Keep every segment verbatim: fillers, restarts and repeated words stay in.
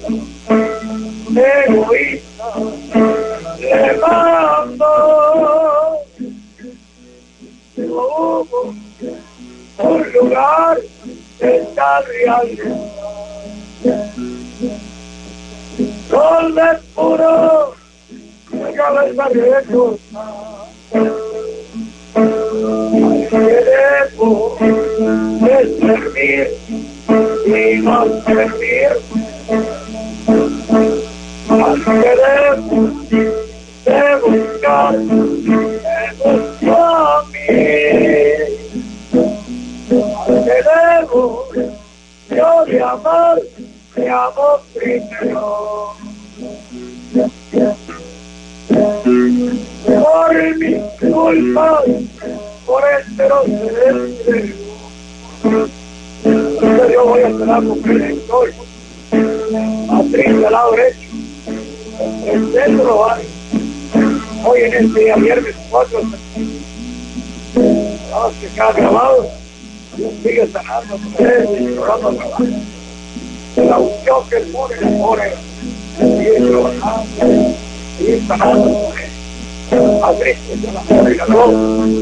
egoísta, le mando hubo un lugar de esta realidad. Sol de puro, de cabeza recta, queremos de servir y no servir. Al queremos de buscar, de buscar a mí. Al queremos yo de amar, te amo primero. Por mi culpa, por este no se entregó. Entonces yo voy a esperar con el lector, atrás del lado derecho, el centro hay. Hoy en este día viernes cuatro, vamos que queda grabado, Dios sigue sanando con ustedes y llorando al trabajo. La unción que el pone, le pone, sigue trabajando, sigue sanando con él. A Cristo es el amor y la gloria.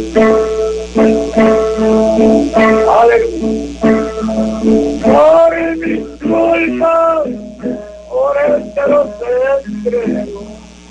Aleluya. Por mi culpa, por el que no se entregó.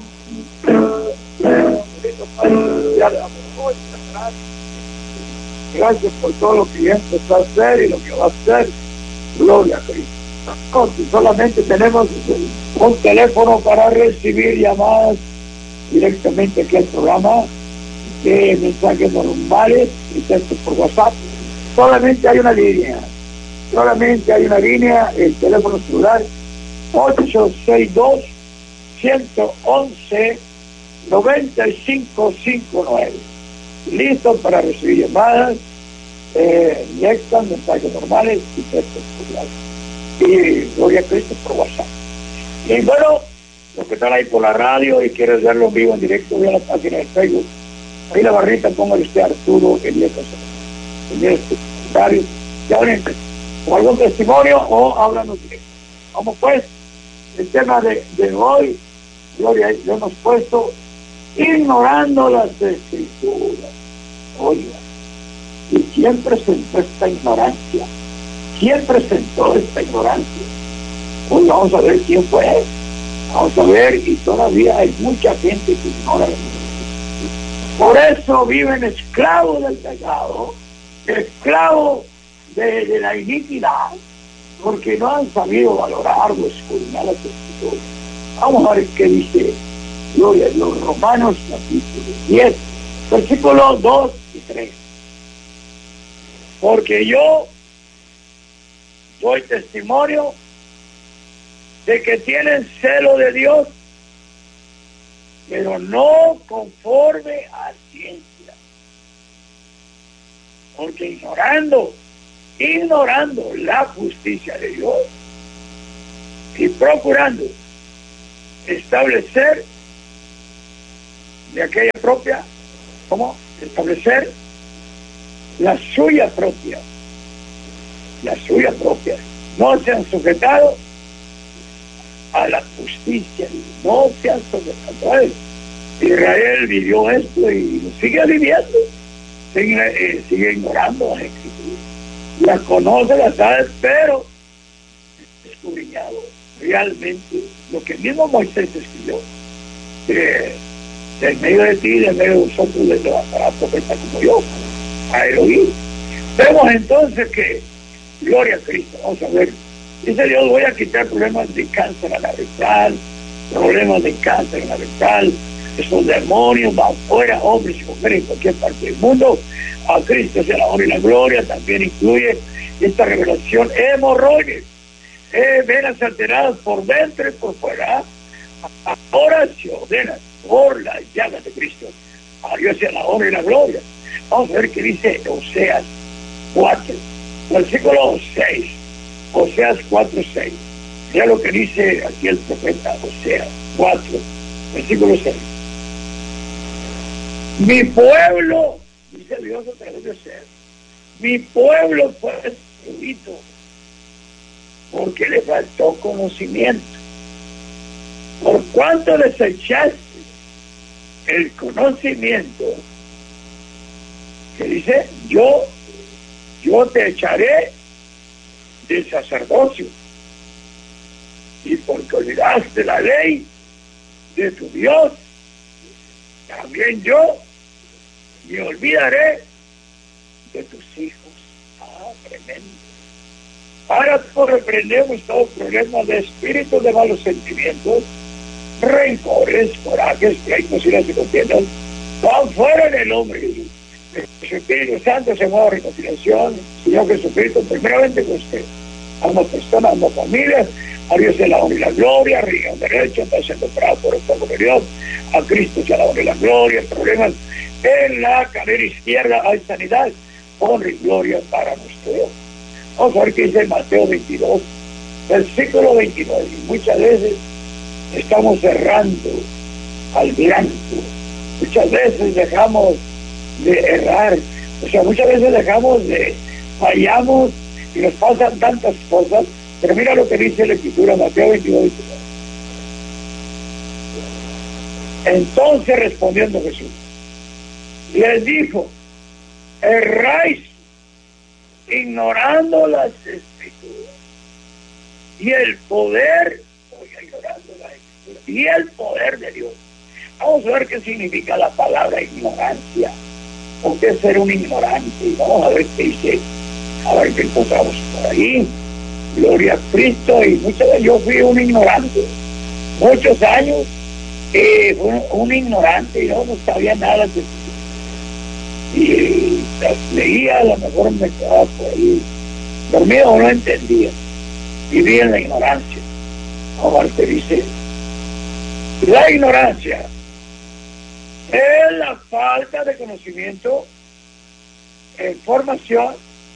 Gracias por todo lo que ya empezó a hacer y lo que va a hacer. Gloria a Cristo. Entonces, solamente tenemos un teléfono para recibir llamadas directamente aquí al programa, de mensajes normales y textos por WhatsApp. Solamente hay una línea, solamente hay una línea, el teléfono celular ocho seis dos, uno uno, nueve cinco cinco nueve. Listo para recibir llamadas, eh, directas, mensajes normales y textos populares. Y gloria a Cristo por WhatsApp. Y bueno, los que están ahí por la radio y quieren verlo en vivo, en directo, vean la página de Facebook. Ahí la barrita, póngale usted Arturo Elías Casero. Ya ven, o algún testimonio o háblanos directo. Vamos pues, el tema de, de hoy, gloria, lo hemos puesto ignorando las escrituras. Oiga, y ¿quién presentó esta ignorancia? ¿Quién presentó esta ignorancia? Hoy vamos a ver quién fue. Vamos a ver, y todavía hay mucha gente que ignora. Por eso viven esclavos del pecado, esclavos de, de la iniquidad, porque no han sabido valorar o escudriñar las escrituras. Vamos a ver qué dice Gloria, los Romanos capítulo diez, versículos dos y tres. Porque yo doy testimonio de que tienen celo de Dios, pero no conforme a ciencia. Porque ignorando, ignorando la justicia de Dios y procurando establecer de aquella propia, ¿cómo? Establecer la suya propia, la suya propia. No se han sujetado a la justicia, no se han sujetado a él. Israel vivió esto y lo sigue viviendo, sigue, eh, sigue ignorando las escrituras. Las conoce, las sabe, pero escudriñado realmente lo que mismo Moisés escribió. Eh, en medio de ti y en medio de vosotros les levantará profeta como yo, a Elohim. Vemos entonces que, gloria a Cristo, vamos a ver, dice Dios, voy a quitar problemas de cáncer a la rectal, problemas de cáncer a la rectal, esos demonios van fuera, hombres y mujeres en cualquier parte del mundo. A Cristo sea la honra y la gloria. También incluye esta revelación hemorroides, eh, venas alteradas por dentro y por fuera. Ahora se ordenan por las llagas de Cristo. A Dios sea la honra y la gloria. Vamos a ver qué dice Oseas cuatro, versículo seis. Oseas cuatro, seis. Mira lo que dice aquí el profeta Oseas cuatro, versículo seis. Mi pueblo, dice Dios a través de Oseas, mi pueblo fue destruido porque le faltó conocimiento. cuanto desechaste el conocimiento, que dice, yo, yo te echaré del sacerdocio, y porque olvidaste la ley de tu Dios, también yo me olvidaré de tus hijos. Ah, tremendo. Ahora reprendemos todo problema de espíritu, de malos sentimientos, rencores, corajes, pleitos y las contiendas, van fuera del hombre. El Espíritu Santo se mueve a reconciliación. Señor Jesucristo, primeramente con usted, ambas personas, ambas familias, a Dios se la honra y la gloria, rigan derecho, está siendo operado por el pueblo de Dios, a Cristo se la honra y la gloria, problemas en la cadera izquierda hay sanidad, honra y gloria para nuestro Dios. Vamos a ver qué dice Mateo veintidós, versículo veintinueve. Y muchas veces estamos cerrando al blanco, muchas veces dejamos de errar, o sea, muchas veces dejamos de, fallamos y nos pasan tantas cosas, pero mira lo que dice la Escritura, Mateo veintidós, veintinueve. Entonces respondiendo Jesús, les dijo, erráis ignorando las Escrituras y el poder, oiga, ignorando las Escrituras y el poder de Dios. Vamos a ver qué significa la palabra ignorancia, o qué es ser un ignorante, y vamos a ver qué dice, a ver qué encontramos por ahí. Gloria a Cristo. Y muchas veces yo fui un ignorante, muchos años, eh, fui un, un ignorante, y yo no sabía nada de y las leía, a lo mejor me quedaba por ahí dormido o no entendía, vivía en la ignorancia. Ahora te dice, la ignorancia es la falta de conocimiento, información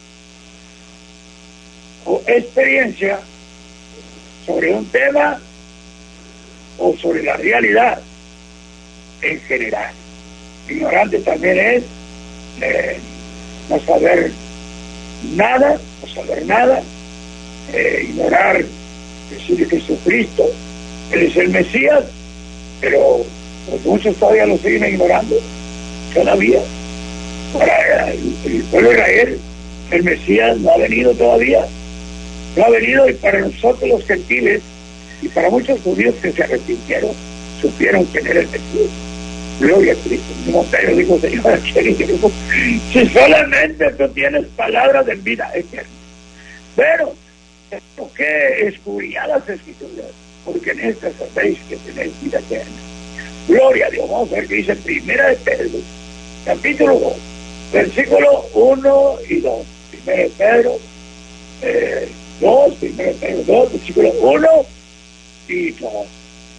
o experiencia sobre un tema o sobre la realidad en general. Ignorante también es eh, no saber nada, no saber nada, eh, ignorar, decir que Jesucristo, Él es el Mesías, pero pues muchos todavía lo siguen ignorando todavía. Para el, el pueblo de Israel, el Mesías no ha venido todavía, no ha venido, y para nosotros los gentiles y para muchos judíos que se arrepintieron, supieron quién era el Mesías. Gloria a Cristo. Montaño dijo, Señor, querido, si solamente tú tienes palabras de vida eterna, pero tengo que escudriñar las Escrituras, porque en estas sabéis que tenéis vida eterna. Gloria a Dios. Vamos a ver qué dice Primera de Pedro, capítulo dos, versículo uno y dos. Primera de Pedro eh, dos, Primera de Pedro dos, versículo uno y dos.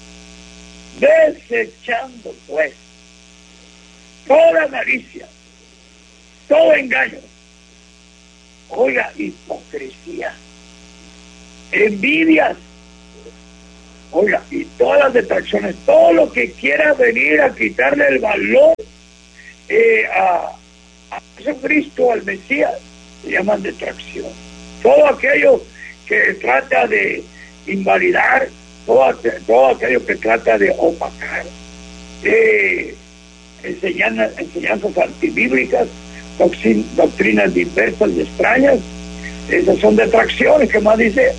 Desechando pues toda malicia, todo engaño, oiga, hipocresía, envidias, oiga, y todas las detracciones, todo lo que quiera venir a quitarle el valor eh, a, a Jesucristo, al Mesías, se llaman detracción. Todo aquello que trata de invalidar, todo, todo aquello que trata de opacar, eh, enseñanzas, enseñanzas antibíblicas, doctrinas diversas y extrañas, esas son detracciones. ¿Qué más dice?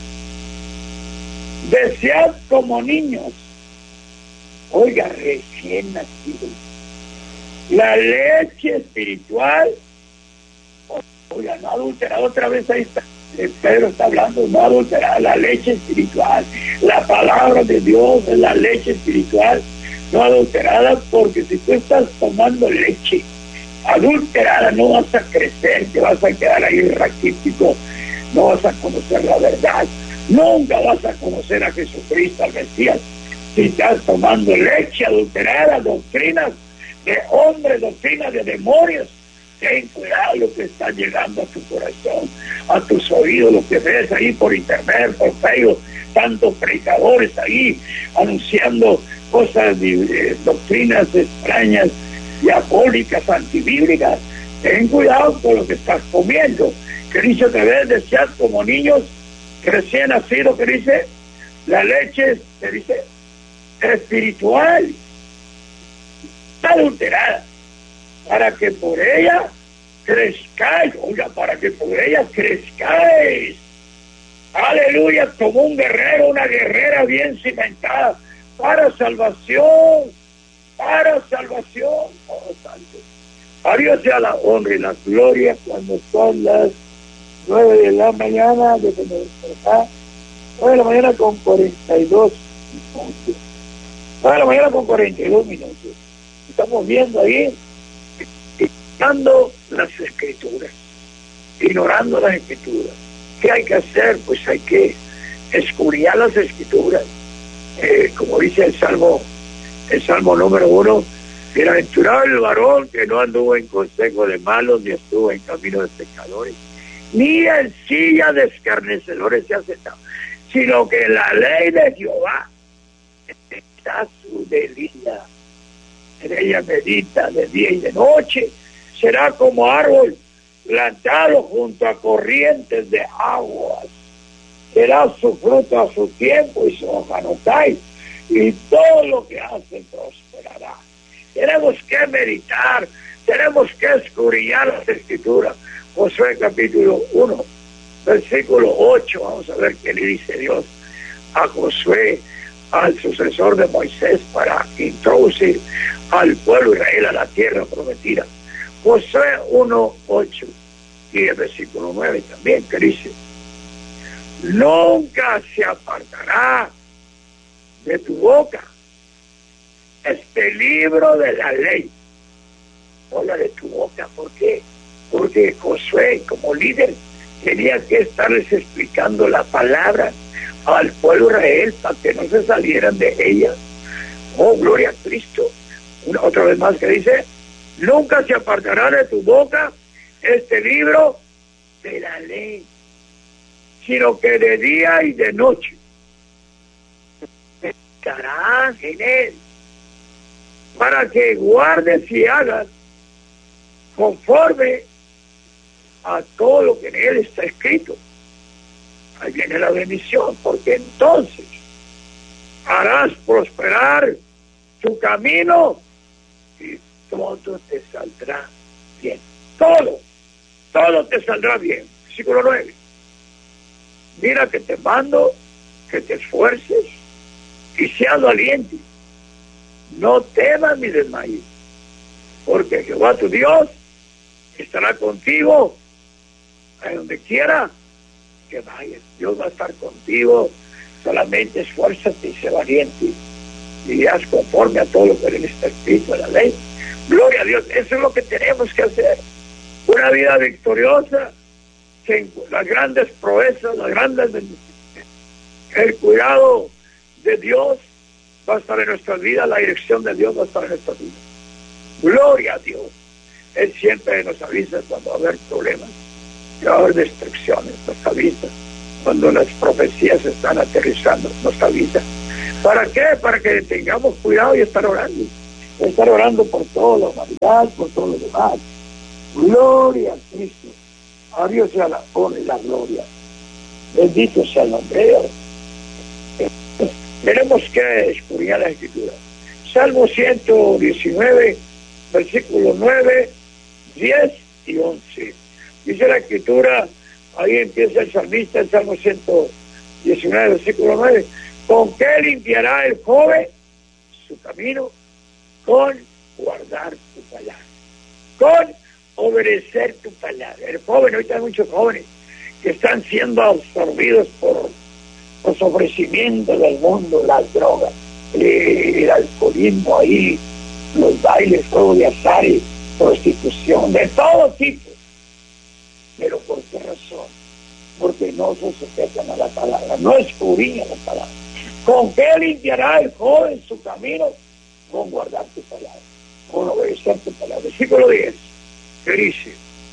Desead como niños, oiga, recién nacidos, la leche espiritual, oiga, no adulterada. Otra vez ahí está, Pedro está hablando, no adulterada, la leche espiritual, la palabra de Dios es la leche espiritual, no adulterada, porque si tú estás tomando leche adulterada no vas a crecer, te vas a quedar ahí raquítico, no vas a conocer la verdad, nunca vas a conocer a Jesucristo, al Mesías, si estás tomando leche adulterada, doctrinas de hombres, doctrinas de demonios. Ten cuidado lo que está llegando a tu corazón, a tus oídos, lo que ves ahí por internet, por Facebook, tantos predicadores ahí anunciando cosas, de, doctrinas extrañas, diabólicas, antibíblicas. Ten cuidado con lo que estás comiendo. Que dice otra vez, desead como niños recién nacidos, que dice la leche, que dice espiritual, adulterada, para que por ella crezcáis, oiga, para que por ella crezcáis, aleluya, como un guerrero, una guerrera bien cimentada, para salvación, para salvación, oh santo. A Dios sea la honra y la gloria cuando son las nueve de la mañana, desde me despertar, nueve de la mañana con cuarenta y dos minutos, nueve de la mañana con cuarenta y dos minutos. Estamos viendo ahí, ignorando las escrituras, ignorando las escrituras. ¿Qué hay que hacer? Pues hay que escudriñar las escrituras, eh, como dice el Salmo, el Salmo número uno, bienaventurado el varón que no anduvo en consejo de malos, ni estuvo en camino de pecadores, ni en silla de escarnecedores se ha sentado, sino que en la ley de Jehová está su delicia. En ella medita de día y de noche. Será como árbol plantado junto a corrientes de aguas. Será su fruto a su tiempo y su hoja no cae. Y todo lo que hace prosperará. Tenemos que meditar, tenemos que escudriñar las escrituras. Josué capítulo uno, versículo ocho. Vamos a ver qué le dice Dios a Josué, al sucesor de Moisés, para introducir al pueblo de Israel a la tierra prometida. Josué uno, ocho y el versículo nueve también, que dice: nunca se apartará de tu boca este libro de la ley. Oiga, de tu boca, ¿por qué? Porque Josué, como líder, tenía que estarles explicando la palabra al pueblo de Israel para que no se salieran de ella. Oh, gloria a Cristo. Una, otra vez más que dice: nunca se apartará de tu boca este libro de la ley, sino que de día y de noche estarás en él, para que guardes y hagas conforme a todo lo que en él está escrito. Ahí viene la bendición, porque entonces harás prosperar tu camino y todo te saldrá bien. Todo, todo te saldrá bien. Versículo nueve. Mira que te mando que te esfuerces y seas valiente. No temas ni desmayes, porque Jehová tu Dios estará contigo a donde quiera que vayas. Dios va a estar contigo. Solamente esfuérzate y sé valiente y haz conforme a todo lo que en está escrito en la ley. Gloria a Dios. Eso es lo que tenemos que hacer. Una vida victoriosa, sin las grandes proezas, las grandes bendiciones. El cuidado de Dios va a estar en nuestras vidas, la dirección de Dios va a estar en nuestras vidas. Gloria a Dios. Él siempre nos avisa cuando va a haber problemas, que va a haber destrucciones, nos avisa. Cuando las profecías están aterrizando, nos avisa. ¿Para qué? Para que tengamos cuidado y estar orando. Estar orando por toda la humanidad, por todos los demás. Gloria a Cristo. A Dios sea la honra y la gloria. Bendito sea el nombre de Dios. Tenemos que escudriñar la escritura. Salmo ciento diecinueve, versículos nueve, diez y once. Dice la escritura, ahí empieza el salmista, el Salmo ciento diecinueve, versículo nueve. ¿Con qué limpiará el joven su camino? Con guardar tu palabra, con obedecer tu palabra. El joven, ahorita hay muchos jóvenes que están siendo absorbidos por los ofrecimientos del mundo, las drogas, el alcoholismo ahí, los bailes, juegos de azar, prostitución, de todo tipo. ¿Pero por qué razón? Porque no se sujetan a la palabra, no escudriñan la palabra. ¿Con qué limpiará el joven su camino? Con guardar tu palabra, con obedecer tu palabra. Versículo diez, que dice: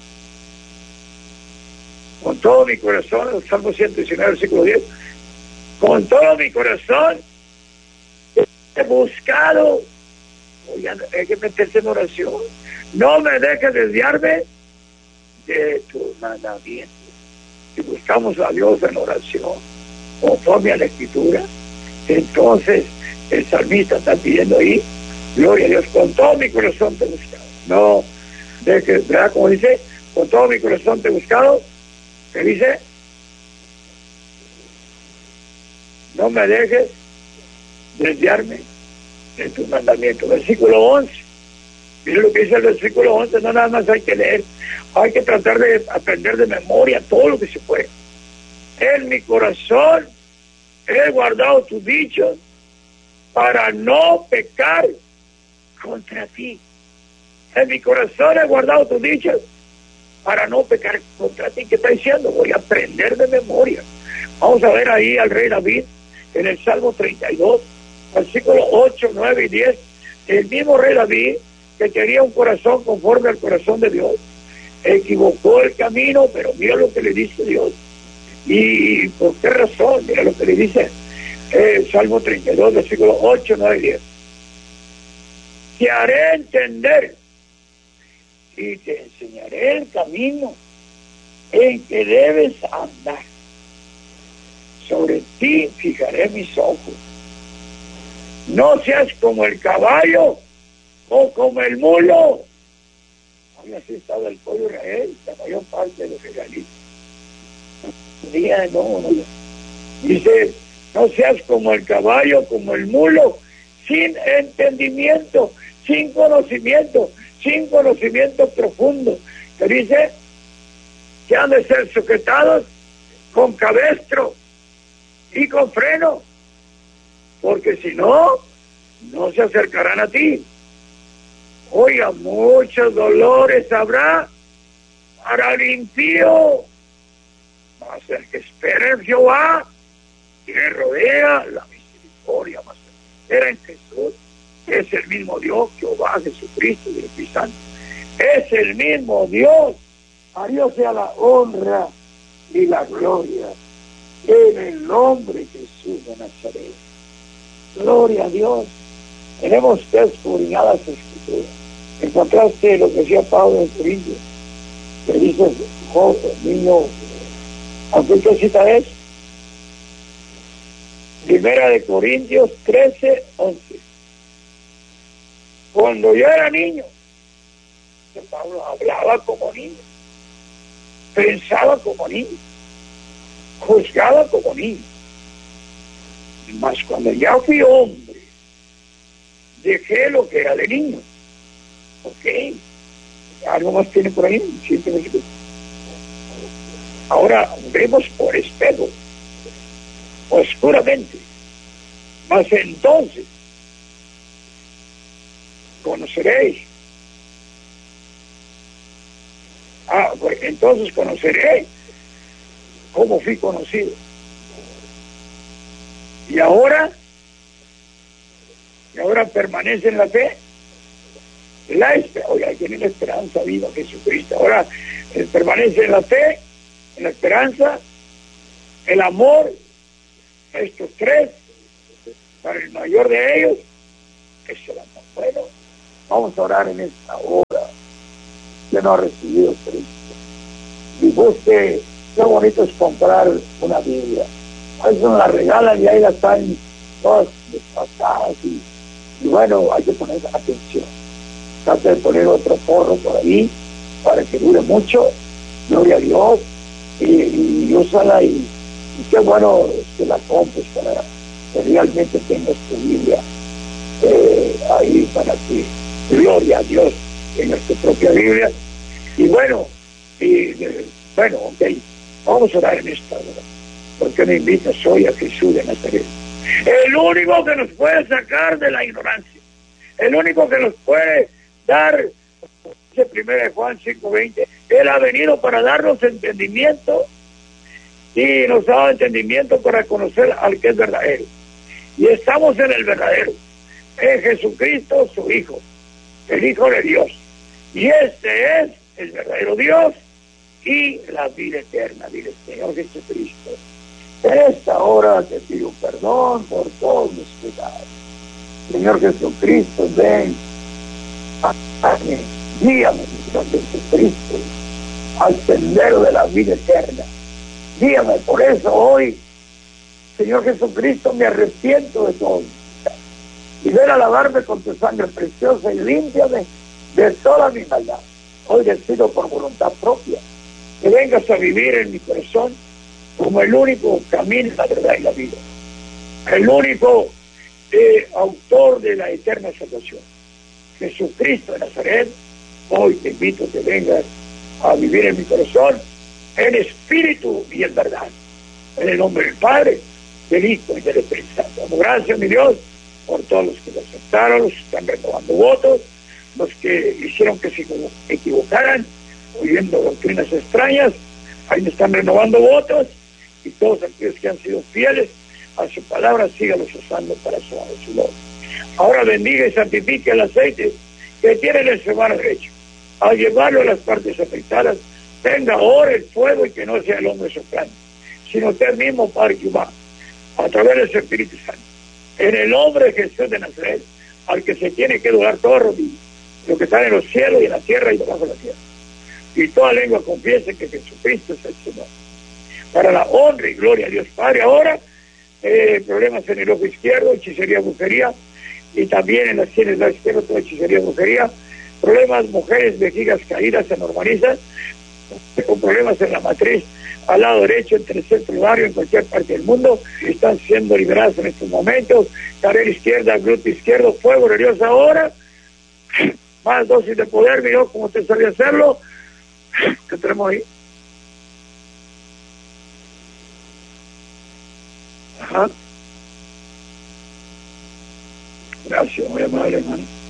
con todo mi corazón, el Salmo ciento diecinueve, versículo diez, con todo mi corazón he buscado. Oigan, hay que meterse en oración. No me dejes desviarme de tus mandamientos. Si buscamos a Dios en oración, conforme a la Escritura, entonces el salmista está pidiendo ahí, gloria a Dios, con todo mi corazón te he buscado. No, de que, ¿verdad? Como dice, con todo mi corazón te he buscado, que dice, no me dejes desviarme de tu mandamiento. Versículo once. Mire lo que dice el versículo once, no nada más hay que leer, hay que tratar de aprender de memoria todo lo que se puede. En mi corazón he guardado tus dichos para no pecar contra ti. En mi corazón he guardado tus dichos para no pecar contra ti. ¿Qué está diciendo? Voy a aprender de memoria. Vamos a ver ahí al rey David en el Salmo treinta y dos, versículos ocho, nueve y diez. El mismo rey David, que tenía un corazón conforme al corazón de Dios, equivocó el camino, pero mira lo que le dice Dios. ¿Y por qué razón? Mira lo que le dice el Salmo treinta y dos, versículos ocho, nueve y diez. Te haré entender y te enseñaré el camino en que debes andar. Sobre ti fijaré mis ojos. No seas como el caballo o como el mulo. Había así estado el pueblo de Israel, la mayor parte de los israelitas. Día, no, no, dice, no seas como el caballo, como el mulo, sin entendimiento, sin conocimiento, sin conocimiento profundo. Que dice que han de ser sujetados con cabestro y con freno, porque si no, no se acercarán a ti. Oiga, muchos dolores habrá para el impío, mas el que espera en Jehová, y le rodea la misericordia más era en Jesús. Es el mismo Dios, Jehová, Jesucristo y el Espíritu Santo. Es el mismo Dios. A Dios sea la honra y la gloria en el nombre de Jesús de Nazaret. Gloria a Dios. Tenemos que escudriñar las Escrituras. Encontraste lo que decía Pablo en Corintios, que dice, joven, niño, aunque qué cita es, Primera de Corintios trece, once. Cuando yo era niño, Pablo hablaba como niño, pensaba como niño, juzgaba como niño. Mas cuando ya fui hombre, dejé lo que era de niño. Ok, algo más tiene por ahí, siempre. Ahora vemos por espejo, oscuramente, mas entonces conoceréis. Ah, pues entonces conoceré cómo fui conocido. Y ahora, y ahora permanece en la fe, la esperanza, oiga, tiene la esperanza viva Jesucristo. Ahora eh, permanece en la fe, en la esperanza, el amor, estos tres, para el mayor de ellos, es el amor. Bueno, vamos a orar en esta hora que no ha recibido Cristo. Y busque, qué bonito es comprar una Biblia. A veces nos la regalan y ahí la están todas despasadas y, y bueno, hay que poner atención. Trata de poner otro forro por ahí para que dure mucho, gloria a Dios, y, y úsala y, y qué bueno que la compres para que realmente tengas tu Biblia eh, ahí para que, gloria a Dios, tengas tu propia Biblia. Y bueno, y eh, bueno, ok, vamos a orar en esta hora, porque me invitas hoy a Jesús de Nazaret, el único que nos puede sacar de la ignorancia, el único que nos puede dar, dice primera de Juan cinco veinte, Él ha venido para darnos entendimiento y nos ha dado entendimiento para conocer al que es verdadero. Y estamos en el verdadero, en Jesucristo su Hijo, el Hijo de Dios. Y este es el verdadero Dios y la vida eterna. Dile, Señor Jesucristo, en esta hora te pido perdón por todos mis pecados. Señor Jesucristo, ven, guíame, Señor Jesucristo, al sendero de la vida eterna. Guíame, por eso hoy, Señor Jesucristo, me arrepiento de todo. y ven a lavarme con tu sangre preciosa y límpiame de toda mi maldad. Hoy decido por voluntad propia que vengas a vivir en mi corazón como el único camino, la verdad y la vida, el único eh, autor de la eterna salvación, Jesucristo de Nazaret. Hoy te invito a que vengas a vivir en mi corazón en espíritu y en verdad, en el nombre del Padre, del Hijo y del Espíritu Santo. Damos gracias, mi Dios, por todos los que lo aceptaron, los que están renovando votos, los que hicieron que se equivocaran, oyendo doctrinas extrañas, ahí me están renovando votos, y todos aquellos que han sido fieles a su palabra, sígalos usando para su, su gloria. Ahora bendiga y santifique el aceite que tiene en el su mano derecha. Al llevarlo a las partes afectadas, tenga ahora el fuego y que no sea el hombre soplando, sino usted mismo, Padre Jehová, a través del Espíritu Santo. En el nombre de Jesús de Nazaret, al que se tiene que doblar todo rodillo, lo que está en los cielos y en la tierra y debajo de la tierra. Y toda lengua confiese que Jesucristo es el Señor. Para la honra y gloria a Dios Padre. Ahora, eh, problemas en el ojo izquierdo, hechicería, brujería, y también en las sienes del lado izquierdo, toda hechicería, brujería. Problemas, mujeres, vejigas caídas, se normalizan. Con problemas en la matriz, al lado derecho, entre el centro y el barrio, en cualquier parte del mundo, están siendo liberados en estos momentos. Carrera izquierda, glúteo izquierdo, fuego de Dios ahora. Más dosis de poder, miró como usted sabía hacerlo. ¿Qué tenemos ahí? Ajá. Gracias, muy amable, hermano.